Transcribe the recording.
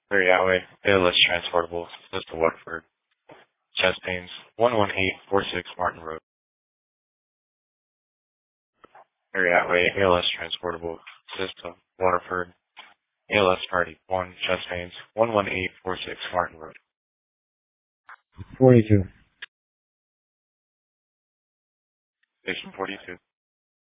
Larry Atway, ALS Transportable, Vista Watford. Chest pains, 11846 Martin Road. Larry Atway, ALS Transportable, Vista Waterford. ALS Party 1, chest pains, 11846 Martin Road. 42. Station 42.